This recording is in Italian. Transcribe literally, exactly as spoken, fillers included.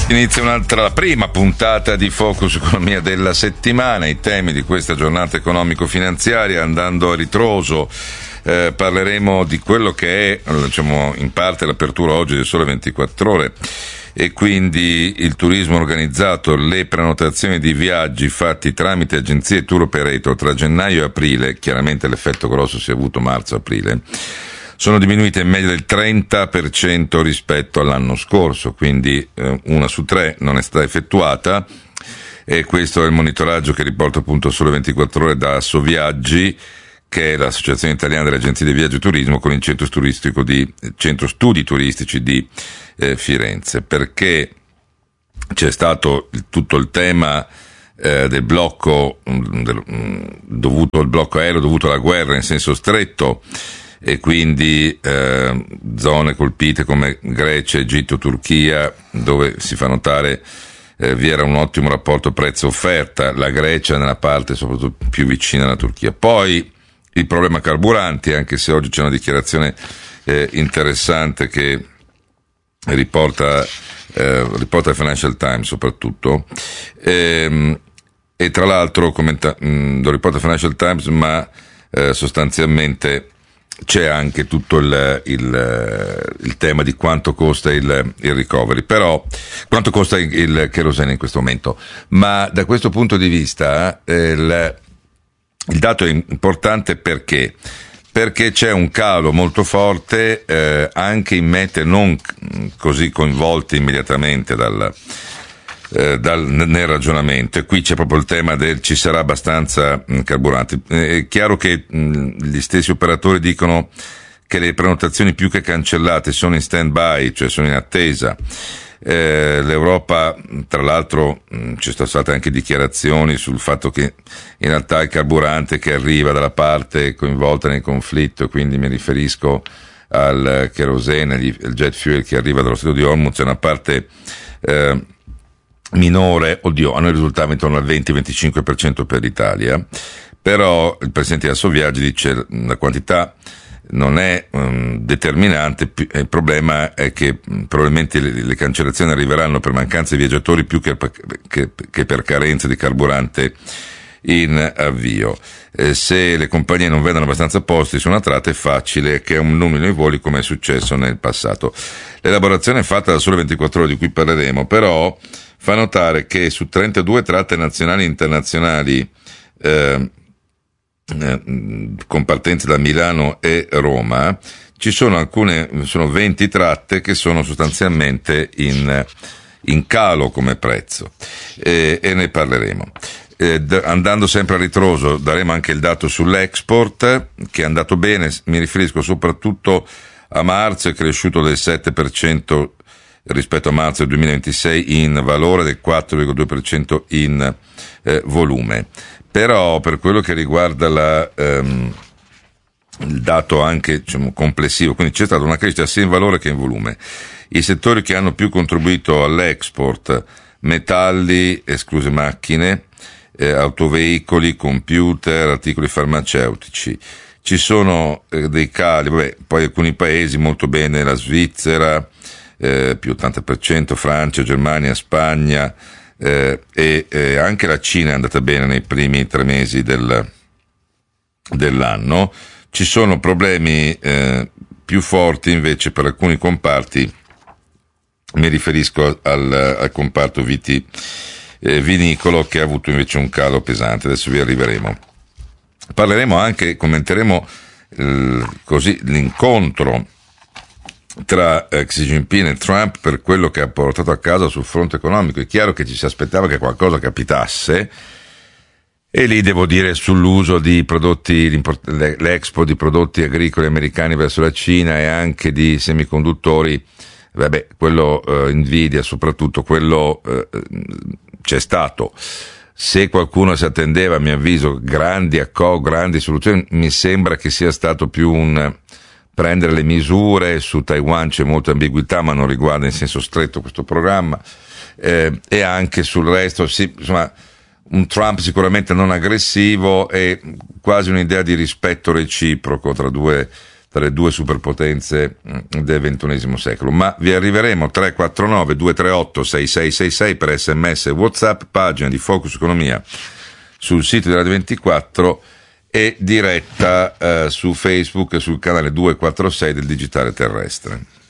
Inizia un'altra, la prima puntata di Focus Economia della settimana. I temi di questa giornata economico-finanziaria, andando a ritroso, eh, parleremo di quello che è, diciamo, in parte l'apertura oggi del Sole ventiquattro Ore, e quindi il turismo organizzato, le prenotazioni di viaggi fatti tramite agenzie tour operator tra gennaio e aprile. Chiaramente l'effetto grosso si è avuto marzo-aprile. Sono diminuite in media del trenta per cento rispetto all'anno scorso, quindi eh, una su tre non è stata effettuata, e questo è il monitoraggio che riporta appunto Sole ventiquattro Ore da Assoviaggi, che è l'associazione italiana delle agenzie di viaggio e turismo, con il centro turistico di centro studi turistici di eh, Firenze, perché c'è stato il, tutto il tema eh, del blocco mh, del, mh, dovuto al blocco aereo dovuto alla guerra in senso stretto, e quindi eh, zone colpite come Grecia, Egitto, Turchia, dove si fa notare eh, vi era un ottimo rapporto prezzo-offerta, la Grecia nella parte soprattutto più vicina alla Turchia. Poi il problema carburanti, anche se oggi c'è una dichiarazione eh, interessante che riporta, eh, riporta il Financial Times soprattutto, ehm, e tra l'altro commenta, mh, lo riporta il Financial Times, ma eh, sostanzialmente c'è anche tutto il, il, il tema di quanto costa il, il recovery, però quanto costa il, il kerosene in questo momento. Ma da questo punto di vista eh, il, il dato è importante perché perché c'è un calo molto forte eh, anche in mete non così coinvolte immediatamente dal Eh, dal, nel ragionamento, e qui c'è proprio il tema del ci sarà abbastanza mh, carburante. Eh, è chiaro che mh, gli stessi operatori dicono che le prenotazioni più che cancellate sono in stand by, cioè sono in attesa. Eh, L'Europa, tra l'altro, mh, ci sono state anche dichiarazioni sul fatto che in realtà il carburante che arriva dalla parte coinvolta nel conflitto, quindi mi riferisco al kerosene, il jet fuel che arriva dallo Stretto di Hormuz, c'è una parte eh, minore, oddio, a noi risultava intorno al venti venticinque per cento per l'Italia, però il presidente di Assoviaggi dice la quantità non è um, determinante, il problema è che um, probabilmente le, le cancellazioni arriveranno per mancanza di viaggiatori più che, che, che per carenza di carburante in avvio. Eh, se le compagnie non vendono abbastanza posti su una tratta è facile che annulino i voli, come è successo nel passato. L'elaborazione è fatta da Sole ventiquattro Ore, di cui parleremo, però fa notare che su trentadue tratte nazionali e internazionali eh, eh, con partenze da Milano e Roma ci sono alcune, sono venti tratte che sono sostanzialmente in, in calo come prezzo, eh, e ne parleremo. Eh, d- andando sempre a ritroso daremo anche il dato sull'export, che è andato bene, mi riferisco soprattutto a marzo, è cresciuto del sette per cento rispetto a marzo del duemilaventisei in valore, del quattro virgola due per cento in eh, volume. Però per quello che riguarda la, ehm, il dato anche, diciamo, complessivo, quindi c'è stata una crescita sia in valore che in volume. I settori che hanno più contribuito all'export: metalli, escluse macchine, eh, autoveicoli, computer, articoli farmaceutici. Ci sono eh, dei cali, vabbè, poi alcuni paesi molto bene, la Svizzera, Eh, più ottanta per cento, Francia, Germania, Spagna, eh, e eh, anche la Cina è andata bene nei primi tre mesi del, dell'anno. Ci sono problemi eh, più forti invece per alcuni comparti, mi riferisco al, al comparto viti, eh, vinicolo, che ha avuto invece un calo pesante. Adesso vi arriveremo. Parleremo anche, commenteremo eh, così l'incontro tra Xi Jinping e Trump per quello che ha portato a casa sul fronte economico. È chiaro che ci si aspettava che qualcosa capitasse, e lì devo dire sull'uso di prodotti, l'expo di prodotti agricoli americani verso la Cina e anche di semiconduttori, vabbè, quello eh, Nvidia soprattutto, quello eh, c'è stato. Se qualcuno si attendeva, a mio avviso, grandi accordi, grandi soluzioni, mi sembra che sia stato più un prendere le misure. Su Taiwan c'è molta ambiguità, ma non riguarda in senso stretto questo programma, eh, e anche sul resto, sì, insomma, un Trump sicuramente non aggressivo e quasi un'idea di rispetto reciproco tra due, tra le due superpotenze del ventunesimo secolo. Ma vi arriveremo. Tre quattro nove due tre otto sei sei sei sei per sms e WhatsApp, pagina di Focus Economia sul sito di Radio ventiquattro e diretta eh, su Facebook e sul canale duecentoquarantasei del Digitale Terrestre.